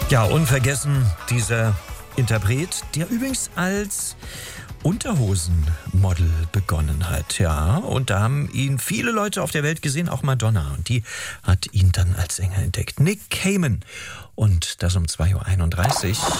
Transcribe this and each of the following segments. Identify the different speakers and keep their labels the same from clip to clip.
Speaker 1: Ja, unvergessen dieser Interpret, der übrigens als Unterhosenmodel begonnen hat, ja. Und da haben ihn viele Leute auf der Welt gesehen, auch Madonna. Und die hat ihn dann als Sänger entdeckt. Nick Cayman. Und das um 2:31 Uhr.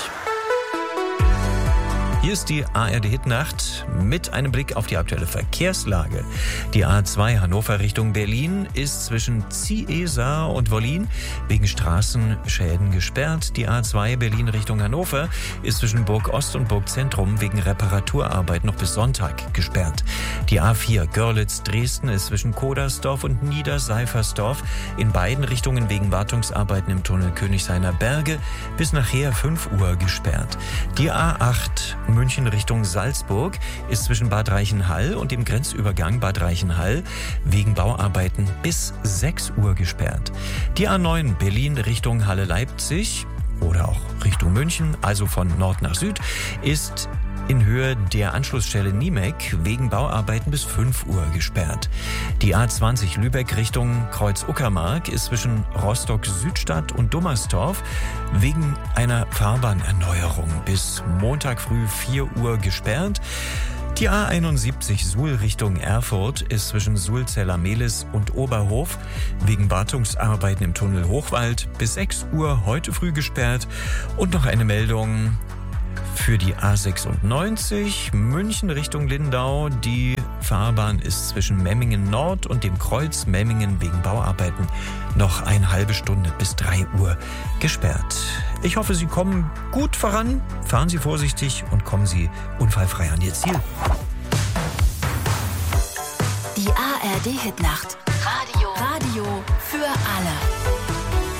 Speaker 1: Hier ist die ARD-Hitnacht mit einem Blick auf die aktuelle Verkehrslage. Die A2 Hannover Richtung Berlin ist zwischen Ziesa und Wollin wegen Straßenschäden gesperrt. Die A2 Berlin Richtung Hannover ist zwischen Burg Ost und Burg Zentrum wegen Reparaturarbeit noch bis Sonntag gesperrt. Die A4 Görlitz-Dresden ist zwischen Kodersdorf und Niederseifersdorf in beiden Richtungen wegen Wartungsarbeiten im Tunnel Königshainer Berge bis nachher 5 Uhr gesperrt. Die A8 München Richtung Salzburg ist zwischen Bad Reichenhall und dem Grenzübergang Bad Reichenhall wegen Bauarbeiten bis 6 Uhr gesperrt. Die A9 Berlin Richtung Halle-Leipzig oder auch Richtung München, also von Nord nach Süd, ist in Höhe der Anschlussstelle Niemek wegen Bauarbeiten bis 5 Uhr gesperrt. Die A20 Lübeck Richtung Kreuz-Uckermark ist zwischen Rostock-Südstadt und Dummersdorf wegen einer Fahrbahnerneuerung bis Montag früh 4 Uhr gesperrt. Die A71 Suhl Richtung Erfurt ist zwischen Sulzeller-Mehlis und Oberhof wegen Wartungsarbeiten im Tunnel Hochwald bis 6 Uhr heute früh gesperrt. Und noch eine Meldung für die A96 München Richtung Lindau. Die Fahrbahn ist zwischen Memmingen Nord und dem Kreuz Memmingen wegen Bauarbeiten noch eine halbe Stunde bis 3 Uhr gesperrt. Ich hoffe, Sie kommen gut voran. Fahren Sie vorsichtig und kommen Sie unfallfrei an Ihr Ziel.
Speaker 2: Die ARD-Hitnacht. Radio für alle.